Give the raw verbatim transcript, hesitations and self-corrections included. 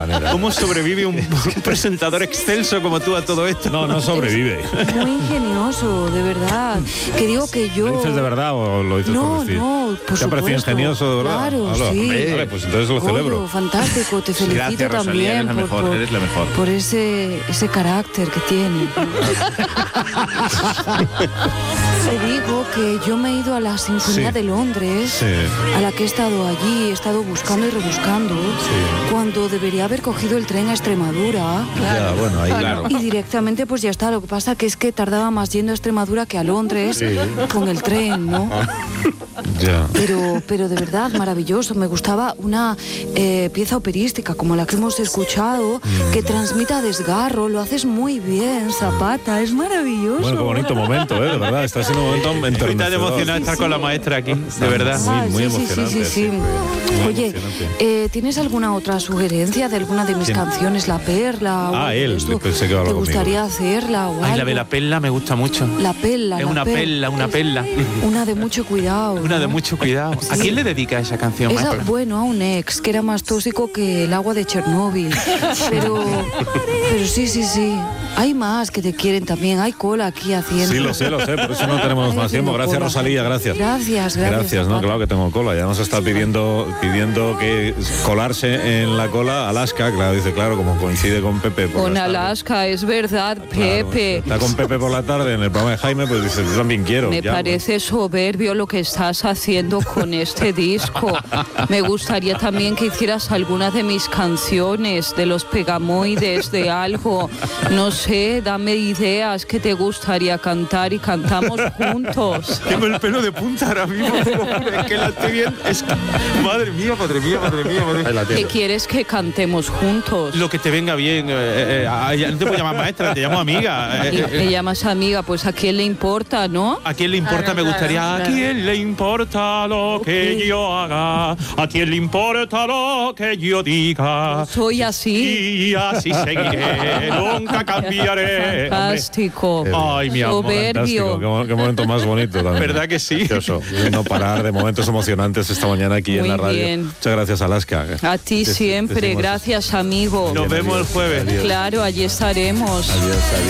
¿Cómo sobrevive un, un presentador excelso como tú a todo esto? No, no sobrevive. Muy ingenioso, de verdad. Que digo que yo... ¿Lo dices de verdad o lo dices no, por decir? No, por ¿Te ha parecido ingenioso, de verdad? Claro, Hola, sí. Vale, pues entonces lo Goyo, celebro. Fantástico, te felicito. Gracias, Rosalía, también eres la por, mejor, por, eres la mejor. por ese, ese carácter que tiene. Te digo que yo me he ido a la Sinfonía Sí. de Londres, Sí. a la que he estado allí, he estado buscando y rebuscando, Sí. cuando debería haber cogido el tren a Extremadura. Ya, bueno, ahí claro. Y directamente pues ya está, lo que pasa que es que tardaba más yendo a Extremadura que a Londres Sí. con el tren, ¿no? Ya. Pero, pero de verdad, maravilloso. Me gustaba una eh, pieza operística como la que hemos escuchado, que transmita desgarro. Lo haces muy bien, Zapata. Es maravilloso. Bueno, qué bonito momento, ¿eh? De verdad, está siendo un momento Estoy tan enternecedor. emocionado de estar con la maestra aquí, de verdad. Ah, muy sí, sí, emocionante, sí, sí, sí. muy Oye, emocionante. eh, ¿tienes alguna otra sugerencia de alguna de mis ¿Quién? canciones? La Perla. o Ah, algo de él, esto? pensé que iba a ¿Te hablar gustaría conmigo. hacerla o Ay, la algo? de la perla me gusta mucho. La Perla. Es la una per- perla, una perla. Una de mucho cuidado. Una de ¿no? mucho cuidado. ¿A quién le dedica esa canción, Esa, maestra? bueno, a un ex que era más tóxico que el agua de Chernóbil. Pero, pero sí, sí, sí. Hay más que te quieren también. Hay cola aquí haciendo. Sí, lo sé, lo sé, por eso no tenemos Ay, más tiempo. tengo Gracias, cola. Rosalía, gracias. Gracias, gracias. Gracias, no, Zapata. claro que tengo cola. Ya nos está pidiendo pidiendo que colarse en la cola Alaska, claro, dice, claro, como coincide con Pepe. por Con las tardes. Alaska, es verdad, Claro, Pepe. está con Pepe por la tarde en el programa de Jaime, pues dice, yo también quiero. Me ya, parece soberbio lo que estás haciendo con este disco. Me gustaría también que hicieras alguna de mis canciones, de los Pegamoides, de algo. No sé, dame ideas que te gustaría cantar y cantamos juntos. Tengo el pelo de punta ahora mismo, te lo juro, es que la estoy viendo. Es que, madre mía, madre mía, madre mía, madre Ahí la mía. ¿Qué tienes. quieres que cantemos juntos? Lo que te venga bien. eh, eh, eh, no te puedo llamar maestra, te llamo amiga. Eh, Y eh, me llamas amiga, pues a quién le importa, ¿no? ¿A quién le importa? Me gustaría. ¿A quién le importa lo que yo haga? ¿A quién le importa lo que yo diga? Soy así. Y así seguiré, nunca cambiaré. Fantástico. Ay, mi amor. Fantástico, qué, mo- qué momento más bonito también. ¿Verdad que sí? Precioso. No parar de momentos emocionantes esta mañana aquí en Muy la radio. bien. Muchas gracias, Alaska. A ti Te- siempre, decimos- gracias amigo. Nos vemos el jueves. Adiós. Claro, allí estaremos. Adiós, adiós.